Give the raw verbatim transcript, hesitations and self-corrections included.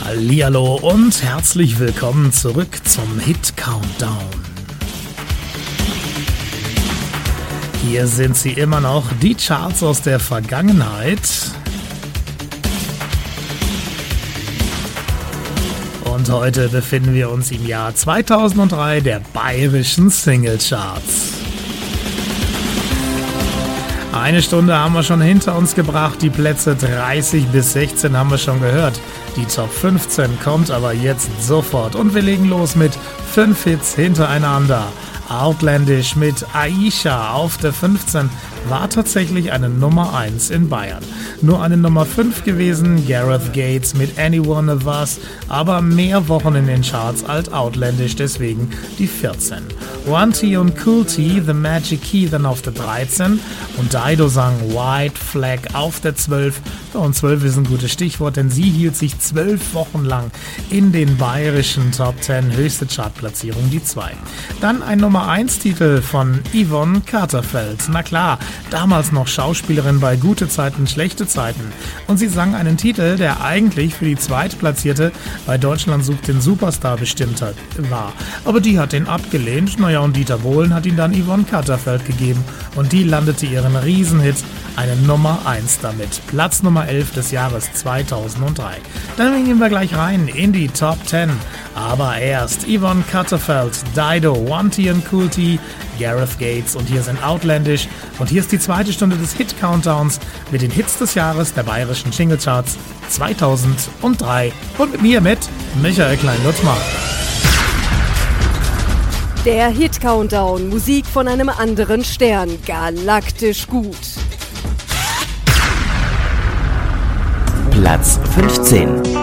Hallihallo und herzlich willkommen zurück zum Hit Countdown. Hier sind sie immer noch, die Charts aus der Vergangenheit. Und heute befinden wir uns im Jahr zweitausenddrei der bayerischen Singlecharts. Eine Stunde haben wir schon hinter uns gebracht, die Plätze dreißig bis sechzehn haben wir schon gehört. Die Top fünfzehn kommt aber jetzt sofort und wir legen los mit fünf Hits hintereinander. Outlandish mit Aisha auf der fünfzehn war tatsächlich eine Nummer eins in Bayern. Nur eine Nummer fünf gewesen, Gareth Gates mit Anyone of Us, aber mehr Wochen in den Charts als Outlandish, deswegen die vierzehn. One T und Cool T, The Magic Key dann auf der dreizehn und Dido sang White Flag auf der zwölf. Und zwölf ist ein gutes Stichwort, denn sie hielt sich zwölf Wochen lang in den bayerischen Top zehn, höchste Chartplatzierung die zwei. Dann ein Nummer eins Titel von Yvonne Katterfeld. Na klar, damals noch Schauspielerin bei Gute Zeiten, Schlechte Zeiten. Und sie sang einen Titel, der eigentlich für die Zweitplatzierte bei Deutschland sucht den Superstar bestimmt hat, war. Aber die hat den abgelehnt. Naja, und Dieter Bohlen hat ihn dann Yvonne Katterfeld gegeben. Und die landete ihren Riesenhit, eine Nummer eins damit. Platz Nummer elf des Jahres zweitausenddrei. Dann gehen wir gleich rein in die Top zehn. Aber erst Yvonne Katterfeld, Dido, One T und Cool T, Gareth Gates und hier sind Outlandish. Und hier ist die zweite Stunde des Hit-Countdowns mit den Hits des Jahres der bayerischen Singlecharts zweitausenddrei. Und mit mir mit Michael Klein-Lutzmann. Der Hit-Countdown, Musik von einem anderen Stern, galaktisch gut. Platz fünfzehn.